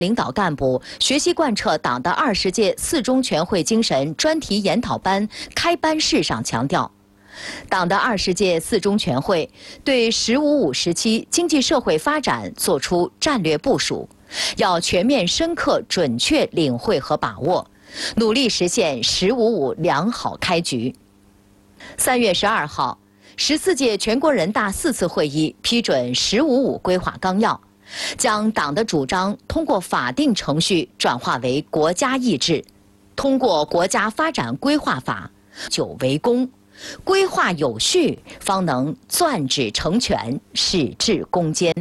领导干部学习贯彻党的20届四中全会精神专题研讨班开班式上强调，党的20届四中全会对“十五五”时期经济社会发展作出战略部署，要全面、深刻、准确领会和把握，努力实现“十五五”良好开局。3月12号，14届全国人大4次会议批准“十五五”规划纲要。 将党的主张通过法定程序转化为国家意志，通过国家发展规划法久为功，规划有序，方能攥指成拳，矢志攻坚。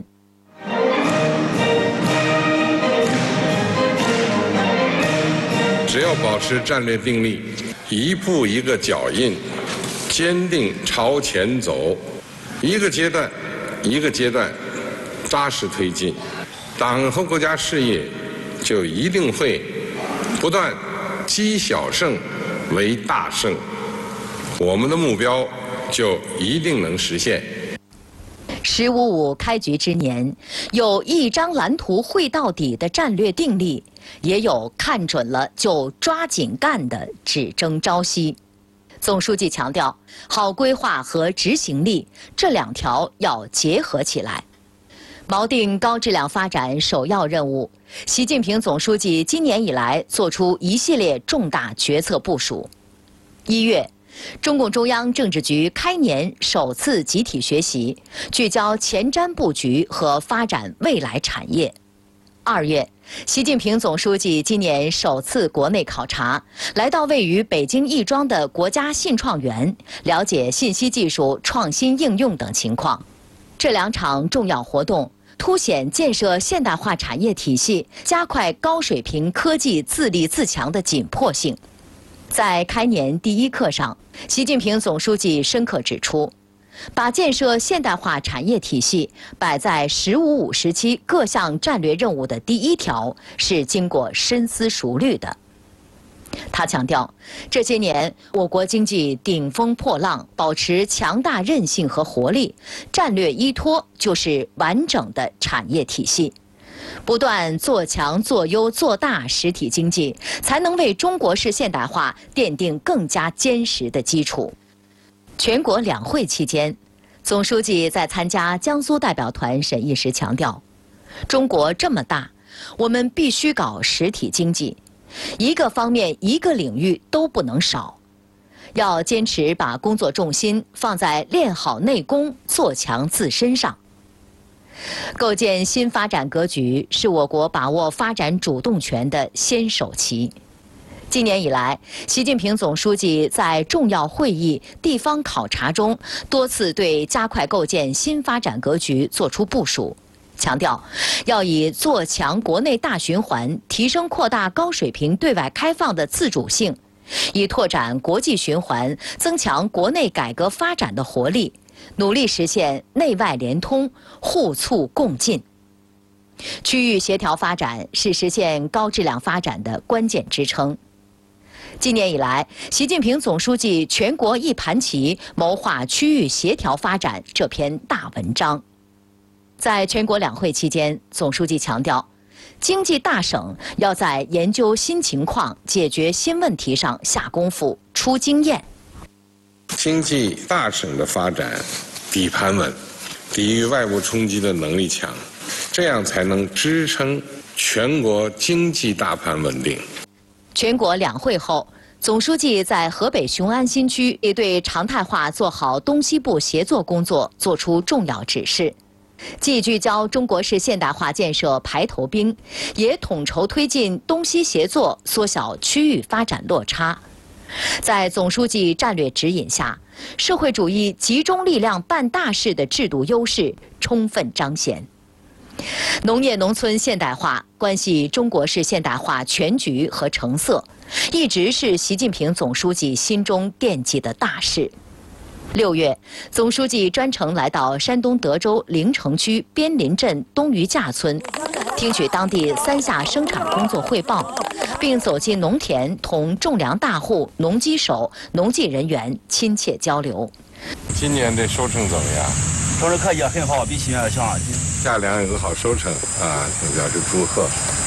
只要保持战略定力，一步一个脚印，坚定朝前走，一个阶段一个阶段。 扎实推进，党和国家事业就一定会不断积小胜为大胜，我们的目标就一定能实现。 “十五五”开局之年，有一张蓝图绘到底的战略定力，也有看准了就抓紧干的只争朝夕。总书记强调，好规划和执行力这2条要结合起来。 锚定高质量发展首要任务，习近平总书记今年以来作出一系列重大决策部署。1月，中共中央政治局开年首次集体学习，聚焦前瞻布局和发展未来产业。2月，习近平总书记今年首次国内考察，来到位于北京亦庄的国家信创园，了解信息技术创新应用等情况。这2场重要活动。 凸显建设现代化产业体系、加快高水平科技自立自强的紧迫性。在开年第1课上，习近平总书记深刻指出，把建设现代化产业体系摆在“十五五”时期各项战略任务的第1条，是经过深思熟虑的。 他强调，这些年我国经济顶风破浪，保持强大韧性和活力，战略依托就是完整的产业体系。不断做强、做优、做大实体经济，才能为中国式现代化奠定更加坚实的基础。全国两会期间，总书记在参加江苏代表团审议时强调，中国这么大，我们必须搞实体经济。 一个方面、一个领域都不能少，要坚持把工作重心放在练好内功、做强自身上。构建新发展格局是我国把握发展主动权的先手棋。今年以来，习近平总书记在重要会议、地方考察中，多次对加快构建新发展格局作出部署。 强调要以做强国内大循环、提升扩大高水平对外开放的自主性，以拓展国际循环、增强国内改革发展的活力，努力实现内外联通、互促共进。区域协调发展是实现高质量发展的关键支撑。今年以来，习近平总书记全国一盘棋，谋划区域协调发展这篇大文章。 在全国两会期间，总书记强调，经济大省要在研究新情况、解决新问题上下功夫、出经验。 经济大省的发展底盘稳，抵御外部冲击的能力强，这样才能支撑全国经济大盘稳定。 全国两会后，总书记在河北雄安新区也对常态化做好东西部协作工作作出重要指示。 既聚焦中国式现代化建设排头兵，也统筹推进东西协作，缩小区域发展落差。在总书记战略指引下，社会主义集中力量办大事的制度优势充分彰显。农业农村现代化关系中国式现代化全局和成色，一直是习近平总书记心中惦记的大事。 6月，总书记专程来到山东德州临城区边林镇东余架村，听取当地3下生产工作汇报，并走进农田，同种粮大户、农机手、农技人员亲切交流。 今年的收成怎么样？ 收成可以很好，比去年要强。 夏粮有个好收成啊，表示祝贺。